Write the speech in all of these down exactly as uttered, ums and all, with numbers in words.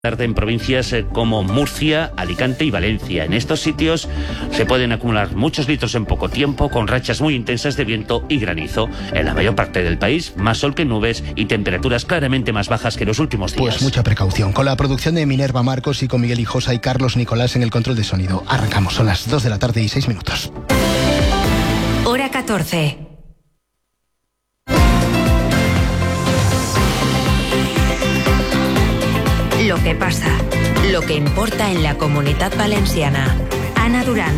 Tarde en provincias como Murcia, Alicante y Valencia. En estos sitios se pueden acumular muchos litros en poco tiempo, con rachas muy intensas de viento y granizo. En la mayor parte del país, más sol que nubes y temperaturas claramente más bajas que los últimos días. Pues mucha precaución. Con la producción de Minerva Marcos y con Miguel Hijosa y Carlos Nicolás en el control de sonido. Arrancamos, son las dos de la tarde y seis minutos. Hora catorce. Lo que pasa, lo que importa en la Comunitat Valenciana. Ana Durán.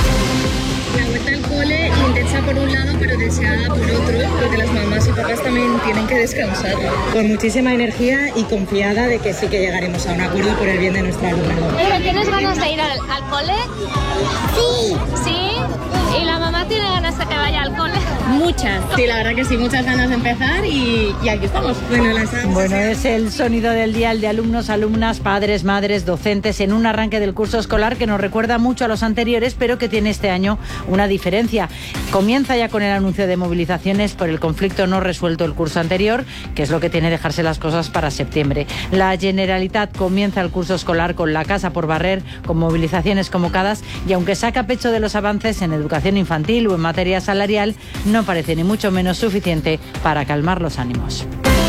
La vuelta al cole intensa por un lado, pero deseada por otro, porque las mamás y papás también tienen que descansar. Con muchísima energía y confiada de que sí que llegaremos a un acuerdo por el bien de nuestra alumnado. ¿Tienes ganas de ir al, al cole? Sí. ¿Sí? ¿Y la mamá tiene ganas de que vaya al cole? Muchas. Sí, la verdad que sí, muchas ganas de empezar y, y aquí estamos. Bueno, las... bueno, es el sonido del día, el de alumnos, alumnas, padres, madres, docentes, en un arranque del curso escolar que nos recuerda mucho a los anteriores, pero que tiene este año una diferencia. Comienza ya con el anuncio de movilizaciones por el conflicto no resuelto el curso anterior, que es lo que tiene dejarse las cosas para septiembre. La Generalitat comienza el curso escolar con la casa por barrer, con movilizaciones convocadas, y aunque saca pecho de los avances en educación infantil o en materia salarial, no parece ni mucho menos suficiente para calmar los ánimos.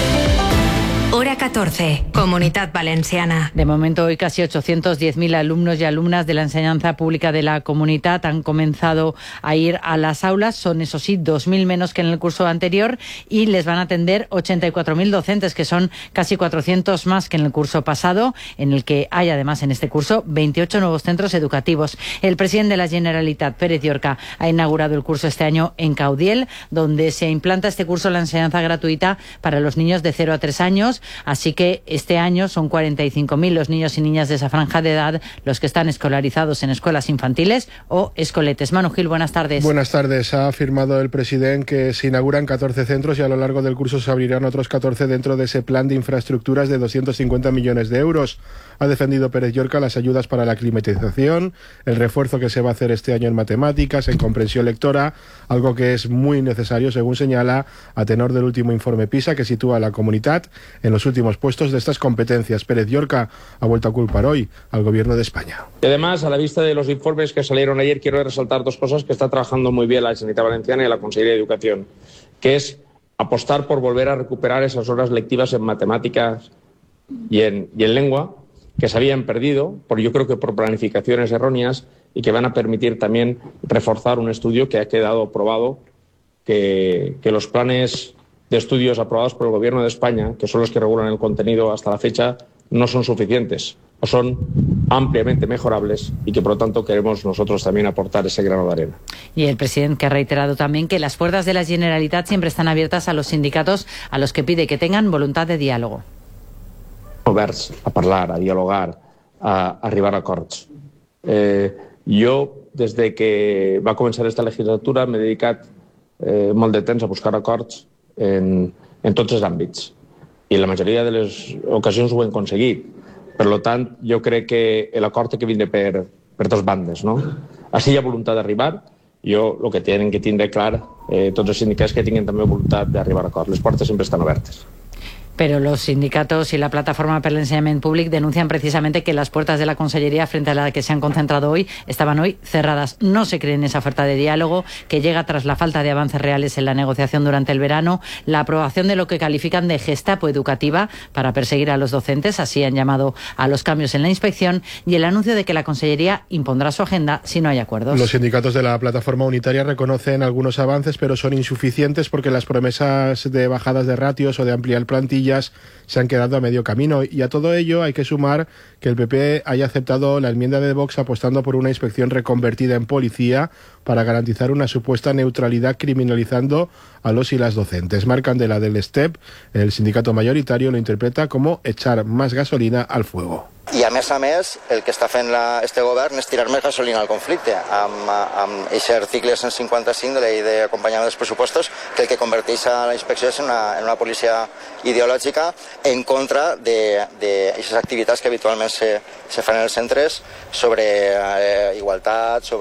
Hora catorce, Comunitat Valenciana. De momento, hoy casi ochocientos diez mil alumnos y alumnas de la enseñanza pública de la Comunitat han comenzado a ir a las aulas. Son, eso sí, dos mil menos que en el curso anterior, y les van a atender ochenta y cuatro mil docentes, que son casi cuatrocientos más que en el curso pasado, en el que hay además en este curso veintiocho nuevos centros educativos. El presidente de la Generalitat, Pérez Llorca, ha inaugurado el curso este año en Caudiel, donde se implanta este curso la enseñanza gratuita para los niños de cero a tres años. Así que este año son cuarenta y cinco mil los niños y niñas de esa franja de edad los que están escolarizados en escuelas infantiles o escoletes. Manu Gil, buenas tardes. Buenas tardes. Ha afirmado el presidente que se inauguran catorce centros y a lo largo del curso se abrirán otros catorce dentro de ese plan de infraestructuras de doscientos cincuenta millones de euros. Ha defendido Pérez Llorca las ayudas para la climatización, el refuerzo que se va a hacer este año en matemáticas, en comprensión lectora, algo que es muy necesario, según señala, a tenor del último informe PISA que sitúa a la Comunitat en los últimos puestos de estas competencias. Pérez Llorca ha vuelto a culpar hoy al Gobierno de España. Y además, a la vista de los informes que salieron ayer, quiero resaltar dos cosas que está trabajando muy bien la Generalitat Valenciana y la Consellería de Educación, que es apostar por volver a recuperar esas horas lectivas en matemáticas y en, y en lengua, que se habían perdido, por yo creo que por planificaciones erróneas, y que van a permitir también reforzar un estudio que ha quedado probado, que, que los planes de estudios aprobados por el Gobierno de España, que son los que regulan el contenido hasta la fecha, no son suficientes o son ampliamente mejorables, y que por lo tanto queremos nosotros también aportar ese grano de arena. Y el presidente que ha reiterado también que las puertas de la Generalitat siempre están abiertas a los sindicatos, a los que pide que tengan voluntad de diálogo. Oberts a parlar, a dialogar, a arribar a acords. Eh, jo, des de que va començar esta legislatura, m'he dedicat eh, molt de temps a buscar acords en, en tots els àmbits. I la majoria de les ocasions ho hem aconseguit. Per tant, jo crec que l'acord té que vindre per, per dues bandes, no? Així hi ha voluntat d'arribar. Jo el que tenen que tindre clar eh, tots els sindicats que tinguin també voluntat d'arribar a acord. Les portes sempre estan obertes. Pero los sindicatos y la Plataforma per l'Ensenyament Públic denuncian precisamente que las puertas de la Consellería, frente a la que se han concentrado hoy, estaban hoy cerradas. No se creen esa oferta de diálogo, que llega tras la falta de avances reales en la negociación durante el verano, la aprobación de lo que califican de gestapo educativa para perseguir a los docentes, así han llamado a los cambios en la inspección, y el anuncio de que la Consellería impondrá su agenda si no hay acuerdos. Los sindicatos de la Plataforma Unitaria reconocen algunos avances, pero son insuficientes porque las promesas de bajadas de ratios o de ampliar plantilla se han quedado a medio camino, y a todo ello hay que sumar que el P P haya aceptado la enmienda de Vox apostando por una inspección reconvertida en policía para garantizar una supuesta neutralidad, criminalizando a los y las docentes. Marc Candela del STEP, el sindicato mayoritario, lo interpreta como echar más gasolina al fuego. I a més a més, el que està fent la, este govern és tirar més gasolina al conflicte amb, amb aquest article cent cinquanta-cinc de la llei d'acompanyament dels pressupostos, que el que converteix a la inspecció és en una, en una policia ideològica en contra d'aquestes activitats que habitualment se, se fan en els centres sobre eh, igualtat, sobre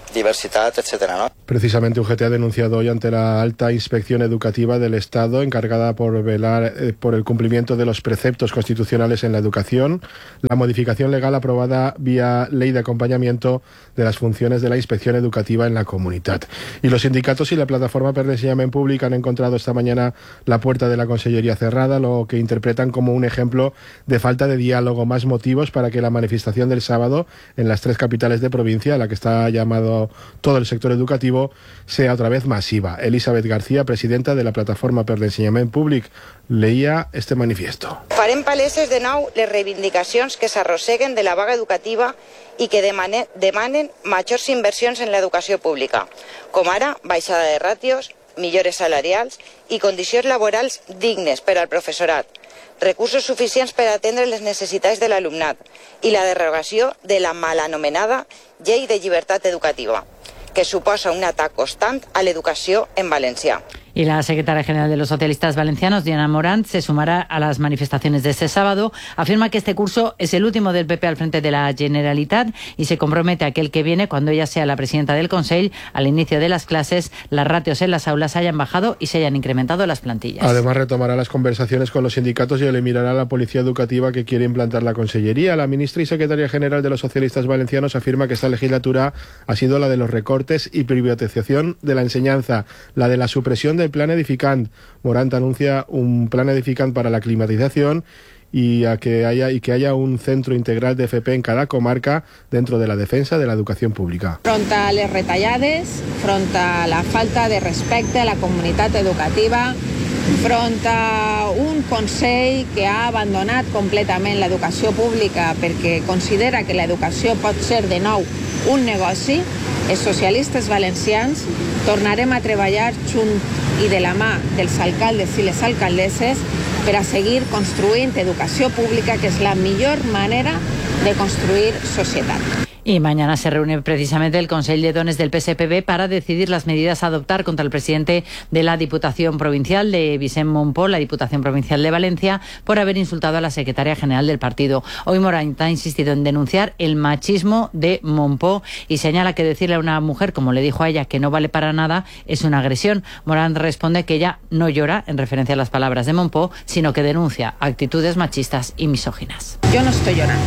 diversitat, etcètera, ¿no? Precisamente U G T ha denunciado hoy ante la alta inspección educativa del Estado, encargada por velar eh, por el cumplimiento de los preceptos constitucionales en la educación, la modificación legal aprobada vía ley de acompañamiento de las funciones de la inspección educativa en la comunidad. Y los sindicatos y la plataforma per l'Ensenyament Públic han encontrado esta mañana la puerta de la Consellería cerrada, lo que interpretan como un ejemplo de falta de diálogo, más motivos para que la manifestación del sábado en las tres capitales de provincia, a la que está llamado todo el sector educativo, sea otra vez masiva. Elizabeth García, presidenta de la plataforma per l'Ensenyament Públic, leía este manifiesto. Farem paleses de nou les reivindicacions que s'arrosseguen de la vaga educativa i que demanen, demanen majors inversions en l'educació pública, com ara baixada de ràtios, millores salarials i condicions laborals dignes per al professorat, recursos suficients per atendre les necessitats de l'alumnat i la derogació de la mal anomenada Llei de Llibertat Educativa, que suposa un atac constant a l'educació en valencià. Y la secretaria general de los socialistas valencianos, Diana Morant, se sumará a las manifestaciones de este sábado. Afirma que este curso es el último del P P al frente de la Generalitat y se compromete a que el que viene, cuando ella sea la presidenta del Consell, al inicio de las clases, las ratios en las aulas hayan bajado y se hayan incrementado las plantillas. Además, retomará las conversaciones con los sindicatos y eliminará la policía educativa que quiere implantar la Consellería. La ministra y secretaria general de los socialistas valencianos afirma que esta legislatura ha sido la de los recortes y privatización de la enseñanza, la de la supresión del plan edificant. Morant anuncia un plan edificant para la climatización y a que haya y que haya un centro integral de F P en cada comarca dentro de la defensa de la educación pública. Front a les retallades, front a la falta de respecte a la comunitat educativa, front a un Consell que ha abandonat completament l'educació pública perquè considera que l'educació pot ser de nou un negoci, els socialistes valencians tornarem a treballar junt i de la mà dels alcaldes i les alcaldesses per a seguir construint educació pública, que és la millor manera de construir societat. Y mañana se reúne precisamente el Consell de Dones del P S P B para decidir las medidas a adoptar contra el presidente de la Diputación Provincial de Vicent Mompó, la Diputación Provincial de Valencia, por haber insultado a la secretaria general del partido. Hoy Morant ha insistido en denunciar el machismo de Mompó y señala que decirle a una mujer, como le dijo a ella, que no vale para nada, es una agresión. Morant responde que ella no llora, en referencia a las palabras de Mompó, sino que denuncia actitudes machistas y misóginas. Yo no estoy llorando.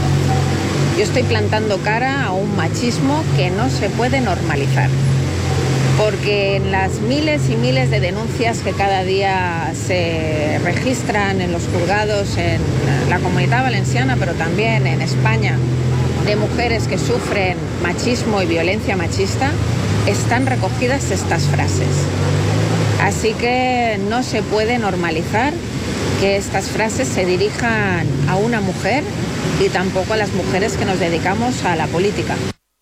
Yo estoy plantando cara a un machismo que no se puede normalizar, porque en las miles y miles de denuncias que cada día se registran en los juzgados en la Comunidad Valenciana, pero también en España, de mujeres que sufren machismo y violencia machista, están recogidas estas frases. Así que no se puede normalizar que estas frases se dirijan a una mujer y tampoco a las mujeres que nos dedicamos a la política.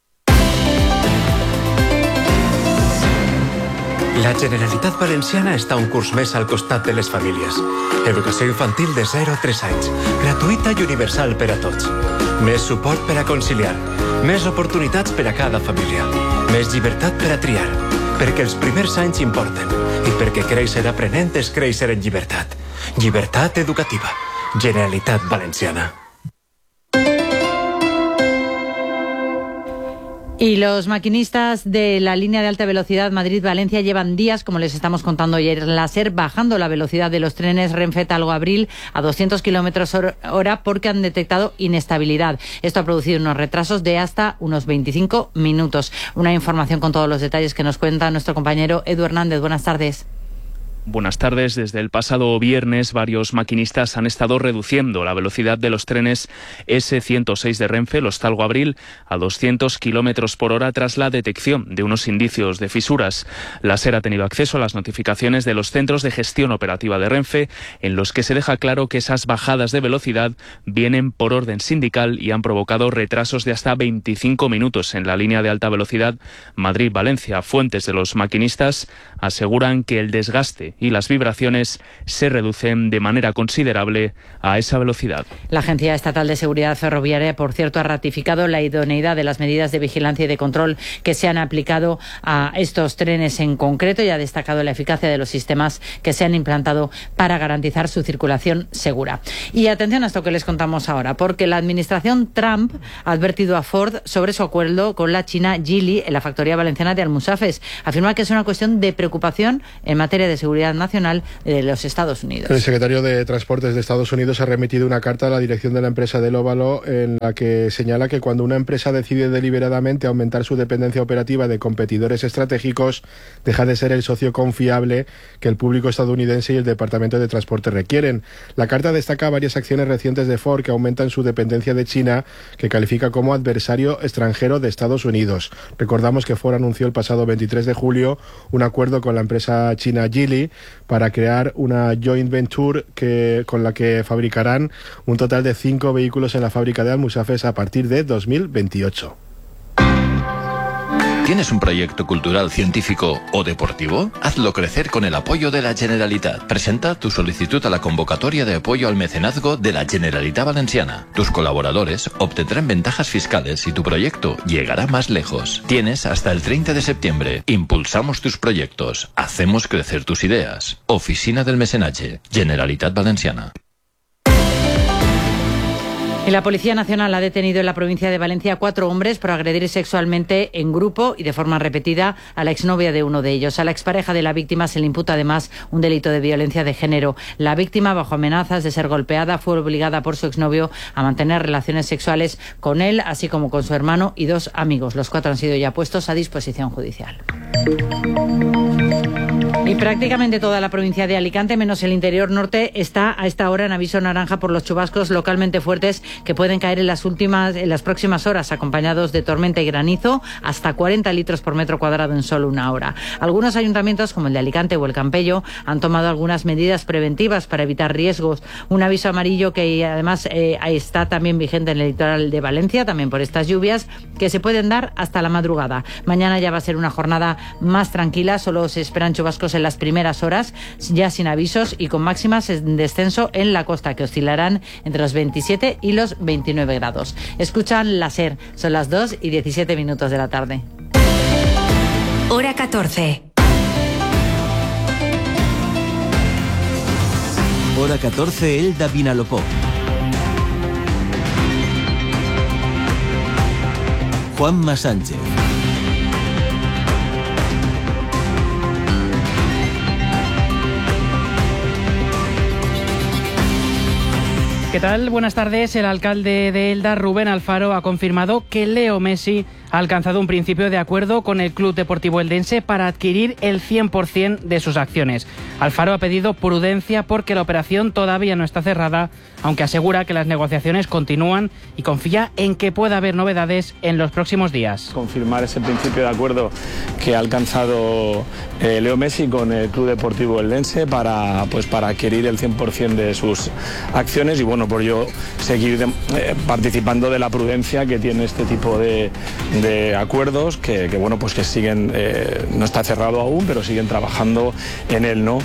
La Generalitat Valenciana està un curs més al costat de les famílies. Educació infantil de zero a tres anys, gratuïta i universal per a tots. Més suport per a conciliar, més oportunitats per a cada família, més llibertat per a triar, perquè els primers anys importen i perquè créixer aprenent és créixer en llibertat. Llibertat educativa. Generalitat Valenciana. Y los maquinistas de la línea de alta velocidad Madrid-Valencia llevan días, como les estamos contando ayer en la SER, bajando la velocidad de los trenes Renfe-Talgo Abril a doscientos kilómetros hora porque han detectado inestabilidad. Esto ha producido unos retrasos de hasta unos veinticinco minutos. Una información con todos los detalles que nos cuenta nuestro compañero Edu Hernández. Buenas tardes. Buenas tardes. Desde el pasado viernes, varios maquinistas han estado reduciendo la velocidad de los trenes ese ciento seis de Renfe, los Talgo Abril, a doscientos kilómetros por hora tras la detección de unos indicios de fisuras. La SER ha tenido acceso a las notificaciones de los centros de gestión operativa de Renfe, en los que se deja claro que esas bajadas de velocidad vienen por orden sindical y han provocado retrasos de hasta veinticinco minutos en la línea de alta velocidad Madrid-Valencia. Fuentes de los maquinistas aseguran que el desgaste y las vibraciones se reducen de manera considerable a esa velocidad. La Agencia Estatal de Seguridad Ferroviaria, por cierto, ha ratificado la idoneidad de las medidas de vigilancia y de control que se han aplicado a estos trenes en concreto y ha destacado la eficacia de los sistemas que se han implantado para garantizar su circulación segura. Y atención a esto que les contamos ahora, porque la administración Trump ha advertido a Ford sobre su acuerdo con la china Geely en la factoría valenciana de Almusafes. Afirma que es una cuestión de preocupación en materia de seguridad nacional de los Estados Unidos. El secretario de Transportes de Estados Unidos ha remitido una carta a la dirección de la empresa del Óvalo en la que señala que cuando una empresa decide deliberadamente aumentar su dependencia operativa de competidores estratégicos, deja de ser el socio confiable que el público estadounidense y el Departamento de Transporte requieren. La carta destaca varias acciones recientes de Ford que aumentan su dependencia de China, que califica como adversario extranjero de Estados Unidos. Recordamos que Ford anunció el pasado veintitrés de julio un acuerdo con la empresa china Geely para crear una joint venture que, con la que fabricarán un total de cinco vehículos en la fábrica de Almusafes a partir de dos mil veintiocho. ¿Tienes un proyecto cultural, científico o deportivo? Hazlo crecer con el apoyo de la Generalitat. Presenta tu solicitud a la convocatoria de apoyo al mecenazgo de la Generalitat Valenciana. Tus colaboradores obtendrán ventajas fiscales y tu proyecto llegará más lejos. Tienes hasta el treinta de septiembre. Impulsamos tus proyectos. Hacemos crecer tus ideas. Oficina del Mecenatge. Generalitat Valenciana. Y la Policía Nacional ha detenido en la provincia de Valencia a cuatro hombres por agredir sexualmente en grupo y de forma repetida a la exnovia de uno de ellos. A la expareja de la víctima se le imputa además un delito de violencia de género. La víctima, bajo amenazas de ser golpeada, fue obligada por su exnovio a mantener relaciones sexuales con él, así como con su hermano y dos amigos. Los cuatro han sido ya puestos a disposición judicial. Y prácticamente toda la provincia de Alicante, menos el interior norte, está a esta hora en aviso naranja por los chubascos localmente fuertes que pueden caer en las últimas, en las próximas horas, acompañados de tormenta y granizo, hasta cuarenta litros por metro cuadrado en solo una hora. Algunos ayuntamientos, como el de Alicante o el Campello, han tomado algunas medidas preventivas para evitar riesgos. Un aviso amarillo que además eh, está también vigente en el litoral de Valencia, también por estas lluvias, que se pueden dar hasta la madrugada. Mañana ya va a ser una jornada más tranquila, solo se esperan chubascos en las primeras horas, ya sin avisos y con máximas en descenso en la costa, que oscilarán entre los veintisiete y los veintinueve grados. Escuchan la SER, son las dos y diecisiete minutos de la tarde. Hora catorce. Hora catorce, Elda Vinalopó. Juanma Sánchez. ¿Qué tal? Buenas tardes. El alcalde de Elda, Rubén Alfaro, ha confirmado que Leo Messi ha alcanzado un principio de acuerdo con el Club Deportivo Eldense para adquirir el cien por ciento de sus acciones. Alfaro ha pedido prudencia porque la operación todavía no está cerrada, aunque asegura que las negociaciones continúan y confía en que pueda haber novedades en los próximos días. Confirmar ese principio de acuerdo que ha alcanzado eh, Leo Messi con el Club Deportivo Eldense para, pues, para adquirir el cien por ciento de sus acciones y bueno, por yo seguir de, eh, participando de la prudencia que tiene este tipo de, de acuerdos que, que bueno, pues que siguen, eh, no está cerrado aún, pero siguen trabajando en él, ¿no?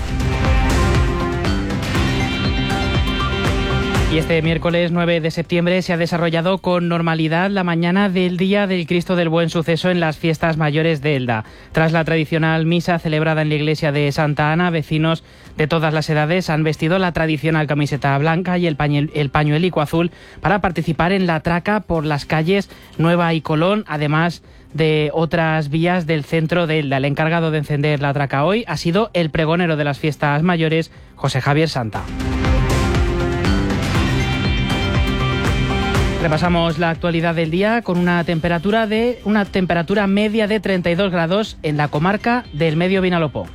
Y este miércoles nueve de septiembre se ha desarrollado con normalidad la mañana del Día del Cristo del Buen Suceso en las fiestas mayores de Elda. Tras la tradicional misa celebrada en la iglesia de Santa Ana, vecinos de todas las edades han vestido la tradicional camiseta blanca y el, pañuel, el pañuelico azul para participar en la traca por las calles Nueva y Colón, además de otras vías del centro de Elda. El encargado de encender la traca hoy ha sido el pregonero de las fiestas mayores, José Javier Santa. Repasamos la actualidad del día con una temperatura de una temperatura media de treinta y dos grados en la comarca del Medio Vinalopó.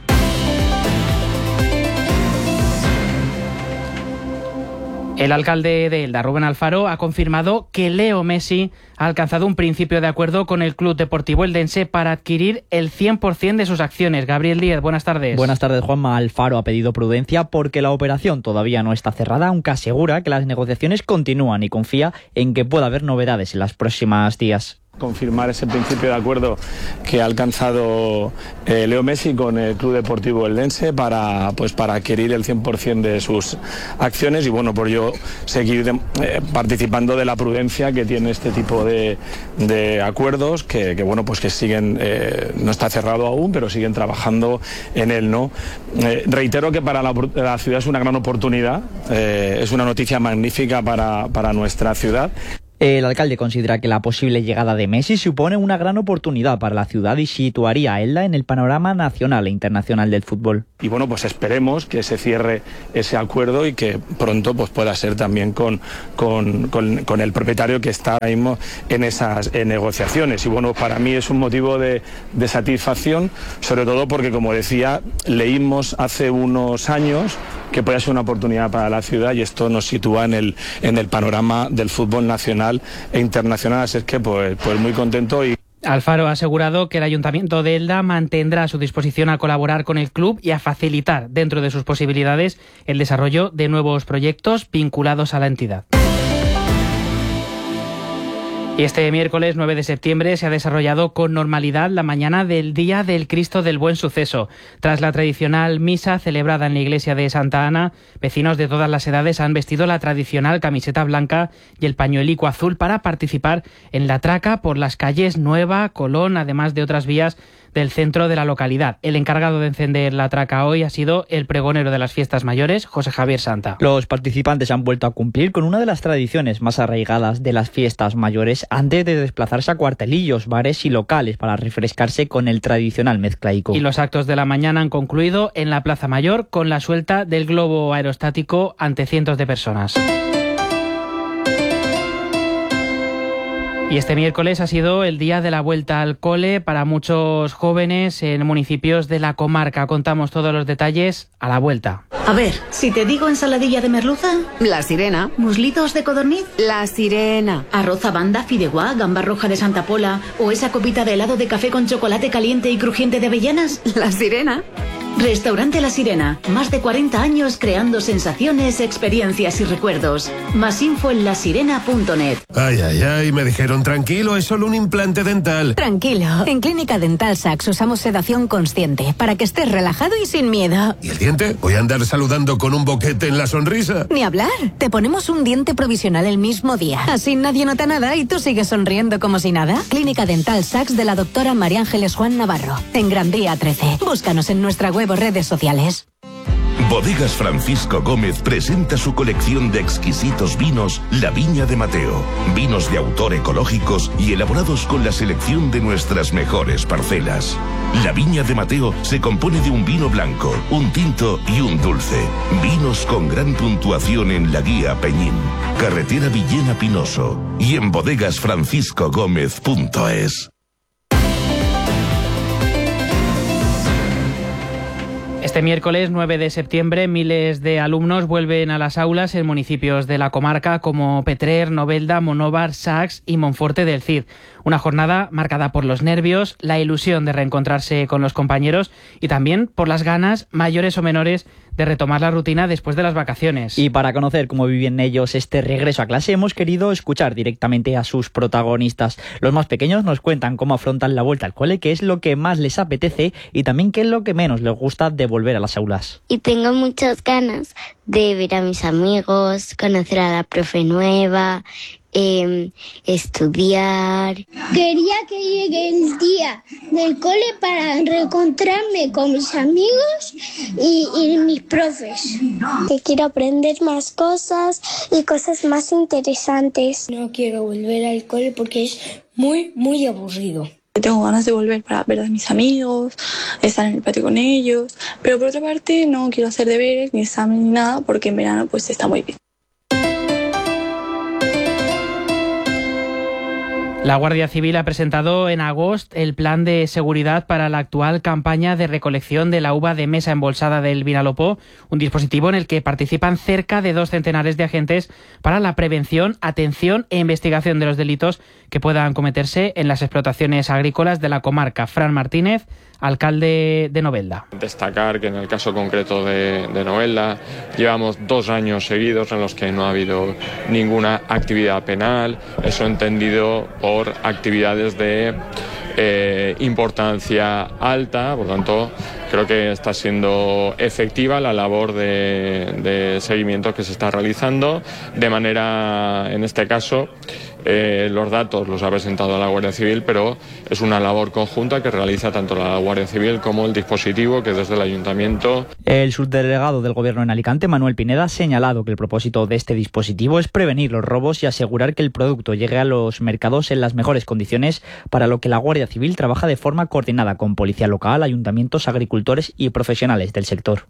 El alcalde de Elda, Rubén Alfaro, ha confirmado que Leo Messi ha alcanzado un principio de acuerdo con el Club Deportivo Eldense para adquirir el cien por ciento de sus acciones. Gabriel Díez, buenas tardes. Buenas tardes, Juanma. Alfaro ha pedido prudencia porque la operación todavía no está cerrada, aunque asegura que las negociaciones continúan y confía en que pueda haber novedades en los próximos días. Confirmar ese principio de acuerdo que ha alcanzado eh, Leo Messi con el Club Deportivo Eldense para, pues, para adquirir el cien por ciento de sus acciones y bueno, por yo seguir de, eh, participando de la prudencia que tiene este tipo de, de acuerdos que, que bueno, pues que siguen, eh, no está cerrado aún, pero siguen trabajando en él, ¿no? Eh, reitero que para la, la ciudad es una gran oportunidad, eh, es una noticia magnífica para, para nuestra ciudad. El alcalde considera que la posible llegada de Messi supone una gran oportunidad para la ciudad y situaría a Elda en el panorama nacional e internacional del fútbol. Y bueno, pues esperemos que se cierre ese acuerdo y que pronto pues pueda ser también con, con, con, con el propietario que está ahora mismo en esas en negociaciones. Y bueno, para mí es un motivo de, de satisfacción, sobre todo porque, como decía, leímos hace unos años que puede ser una oportunidad para la ciudad y esto nos sitúa en el, en el panorama del fútbol nacional e internacional, así es que pues, pues muy contento. Y Alfaro ha asegurado que el Ayuntamiento de Elda mantendrá su disposición a colaborar con el club y a facilitar, dentro de sus posibilidades, el desarrollo de nuevos proyectos vinculados a la entidad. Y este miércoles nueve de septiembre se ha desarrollado con normalidad la mañana del Día del Cristo del Buen Suceso. Tras la tradicional misa celebrada en la iglesia de Santa Ana, vecinos de todas las edades han vestido la tradicional camiseta blanca y el pañuelico azul para participar en la traca por las calles Nueva, Colón, además de otras vías del centro de la localidad. El encargado de encender la traca hoy ha sido el pregonero de las fiestas mayores, José Javier Santa. Los participantes han vuelto a cumplir con una de las tradiciones más arraigadas de las fiestas mayores antes de desplazarse a cuartelillos, bares y locales para refrescarse con el tradicional mezclaico. Y los actos de la mañana han concluido en la Plaza Mayor con la suelta del globo aerostático ante cientos de personas. Y este miércoles ha sido el día de la vuelta al cole para muchos jóvenes en municipios de la comarca. Contamos todos los detalles a la vuelta. A ver, si te digo ensaladilla de merluza... La sirena. ¿Muslitos de codorniz? La sirena. ¿Arroz a banda, fideuá, gamba roja de Santa Pola o esa copita de helado de café con chocolate caliente y crujiente de avellanas? La sirena. Restaurante La Sirena. Más de cuarenta años creando sensaciones, experiencias y recuerdos. Más info en lasirena punto net. Ay, ay, ay, me dijeron tranquilo, es solo un implante dental. Tranquilo, en Clínica Dental Sachs usamos sedación consciente para que estés relajado y sin miedo. ¿Y el diente? ¿Voy a andar saludando con un boquete en la sonrisa? Ni hablar, te ponemos un diente provisional el mismo día. Así nadie nota nada y tú sigues sonriendo como si nada. Clínica Dental Sachs de la doctora María Ángeles Juan Navarro, en Gran Vía trece. Búscanos en nuestra web o redes sociales. Bodegas Francisco Gómez presenta su colección de exquisitos vinos La Viña de Mateo. Vinos de autor ecológicos y elaborados con la selección de nuestras mejores parcelas. La Viña de Mateo se compone de un vino blanco, un tinto y un dulce. Vinos con gran puntuación en la guía Peñín, carretera Villena Pinoso y en bodegas francisco gómez punto es. Este miércoles nueve de septiembre miles de alumnos vuelven a las aulas en municipios de la comarca como Petrer, Novelda, Monóvar, Sax y Monforte del Cid. Una jornada marcada por los nervios, la ilusión de reencontrarse con los compañeros y también por las ganas, mayores o menores, de retomar la rutina después de las vacaciones. Y para conocer cómo viven ellos este regreso a clase, hemos querido escuchar directamente a sus protagonistas. Los más pequeños nos cuentan cómo afrontan la vuelta al cole, qué es lo que más les apetece y también qué es lo que menos les gusta de volver a las aulas. Y tengo muchas ganas de ver a mis amigos, conocer a la profe nueva, eh, estudiar. Quería que llegue el día del cole para reencontrarme con mis amigos y, y mis profes. Que quiero aprender más cosas y cosas más interesantes. No quiero volver al cole porque es muy, muy aburrido. Tengo ganas de volver para ver a mis amigos, estar en el patio con ellos, pero por otra parte no quiero hacer deberes, ni examen, ni nada, porque en verano pues está muy bien. La Guardia Civil ha presentado en agosto el plan de seguridad para la actual campaña de recolección de la uva de mesa embolsada del Vinalopó, un dispositivo en el que participan cerca de dos centenares de agentes para la prevención, atención e investigación de los delitos que puedan cometerse en las explotaciones agrícolas de la comarca. Fran Martínez, alcalde de Novelda. Destacar que en el caso concreto de, de Novelda llevamos dos años seguidos en los que no ha habido ninguna actividad penal, eso entendido por por actividades de eh, importancia alta. Por tanto, creo que está siendo efectiva la labor de, de seguimiento que se está realizando, de manera, en este caso, eh, los datos los ha presentado la Guardia Civil, pero es una labor conjunta que realiza tanto la Guardia Civil como el dispositivo que desde el Ayuntamiento. El subdelegado del Gobierno en Alicante, Manuel Pineda, ha señalado que el propósito de este dispositivo es prevenir los robos y asegurar que el producto llegue a los mercados en las mejores condiciones, para lo que la Guardia Civil trabaja de forma coordinada con Policía Local, ayuntamientos, agricultores y profesionales del sector.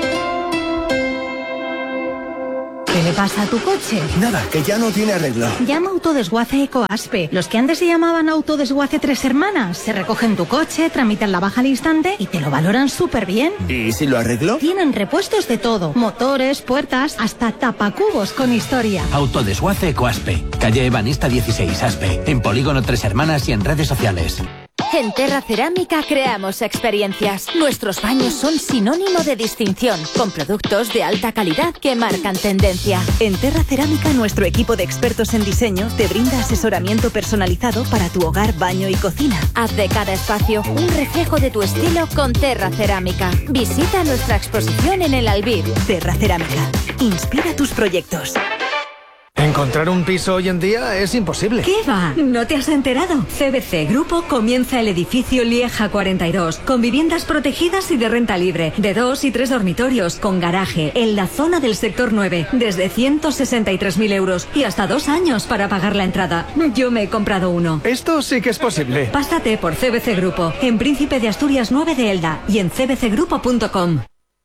¿Qué le pasa a tu coche? Nada, que ya no tiene arreglo. Llama Autodesguace Ecoaspe. Los que antes se llamaban Autodesguace Tres Hermanas. Se recogen tu coche, tramitan la baja al instante y te lo valoran súper bien. ¿Y si lo arreglo? Tienen repuestos de todo. Motores, puertas, hasta tapacubos con historia. Autodesguace Ecoaspe. Calle Ebanista dieciséis, Aspe. En Polígono Tres Hermanas y en redes sociales. En Terra Cerámica creamos experiencias. Nuestros baños son sinónimo de distinción, con productos de alta calidad que marcan tendencia. En Terra Cerámica, nuestro equipo de expertos en diseño te brinda asesoramiento personalizado para tu hogar, baño y cocina. Haz de cada espacio un reflejo de tu estilo con Terra Cerámica. Visita nuestra exposición en el Albir. Terra Cerámica. Inspira tus proyectos. Encontrar un piso hoy en día es imposible. ¿Qué va? ¿No te has enterado? C B C Grupo comienza el edificio Lieja cuarenta y dos, con viviendas protegidas y de renta libre, de dos y tres dormitorios, con garaje, en la zona del sector nueve, desde ciento sesenta y tres mil euros y hasta dos años para pagar la entrada. Yo me he comprado uno. Esto sí que es posible. Pásate por C B C Grupo, en Príncipe de Asturias nueve de Elda y en c b c grupo punto com.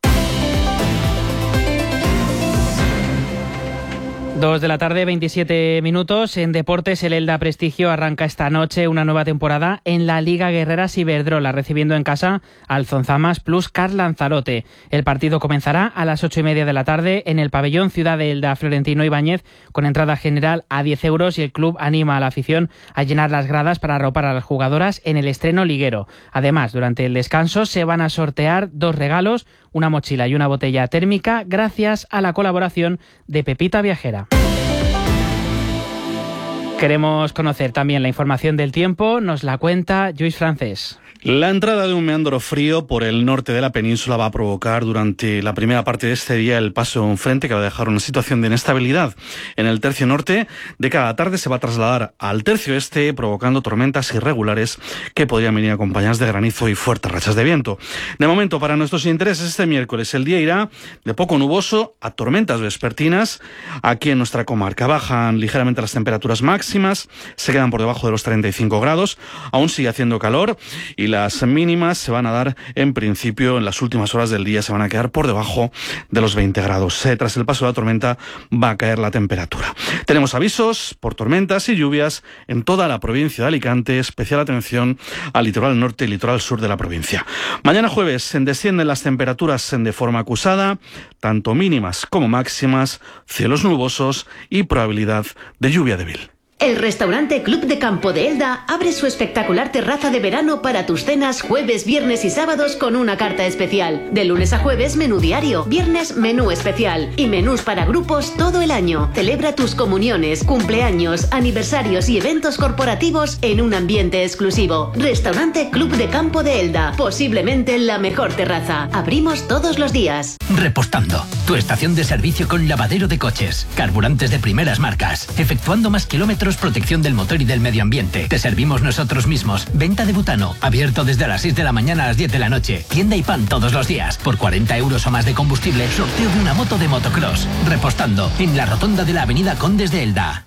Dos de la tarde, veintisiete minutos. En deportes, el Elda Prestigio arranca esta noche una nueva temporada en la Liga Guerreras Iberdrola, recibiendo en casa al Zonzamas Plus Car Lanzarote. El partido comenzará a las ocho y media de la tarde en el pabellón Ciudad de Elda Florentino Ibáñez, con entrada general a diez euros, y el club anima a la afición a llenar las gradas para arropar a las jugadoras en el estreno liguero. Además, durante el descanso se van a sortear dos regalos, una mochila y una botella térmica, gracias a la colaboración de Pepita Viajera. Queremos conocer también la información del tiempo, nos la cuenta Lluís Francés. La entrada de un meandro frío por el norte de la península va a provocar durante la primera parte de este día el paso de un frente que va a dejar una situación de inestabilidad. En el tercio norte, de cada tarde se va a trasladar al tercio este, provocando tormentas irregulares que podrían venir acompañadas de granizo y fuertes rachas de viento. De momento, para nuestros intereses, este miércoles el día irá de poco nuboso a tormentas vespertinas. Aquí en nuestra comarca bajan ligeramente las temperaturas máximas, se quedan por debajo de los treinta y cinco grados, aún sigue haciendo calor y las mínimas se van a dar, en principio, en las últimas horas del día se van a quedar por debajo de los veinte grados. Eh, tras el paso de la tormenta va a caer la temperatura. Tenemos avisos por tormentas y lluvias en toda la provincia de Alicante, especial atención al litoral norte y litoral sur de la provincia. Mañana jueves descienden las temperaturas de forma acusada, tanto mínimas como máximas, cielos nubosos y probabilidad de lluvia débil. El restaurante Club de Campo de Elda abre su espectacular terraza de verano para tus cenas jueves, viernes y sábados con una carta especial. De lunes a jueves, menú diario, viernes, menú especial y menús para grupos todo el año. Celebra tus comuniones, cumpleaños, aniversarios y eventos corporativos en un ambiente exclusivo. Restaurante Club de Campo de Elda, posiblemente la mejor terraza. Abrimos todos los días. Repostando, tu estación de servicio con lavadero de coches, carburantes de primeras marcas, efectuando más kilómetros, protección del motor y del medio ambiente. Te servimos nosotros mismos. Venta de butano, abierto desde las seis de la mañana a las diez de la noche. Tienda y pan todos los días. Por cuarenta euros o más de combustible, sorteo de una moto de motocross. Repostando, en la rotonda de la avenida Condes de Elda.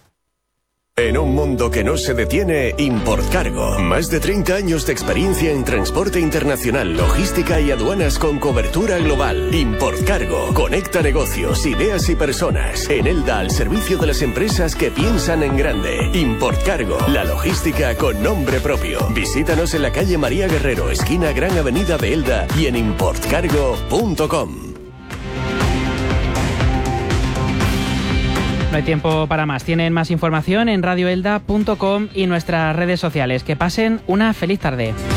En un mundo que no se detiene, Importcargo. Más de treinta años de experiencia en transporte internacional, logística y aduanas con cobertura global. Importcargo. Conecta negocios, ideas y personas. En Elda, al servicio de las empresas que piensan en grande. Importcargo. La logística con nombre propio. Visítanos en la calle María Guerrero, esquina Gran Avenida de Elda, y en importcargo punto com. No hay tiempo para más. Tienen más información en radio elda punto com y nuestras redes sociales. Que pasen una feliz tarde.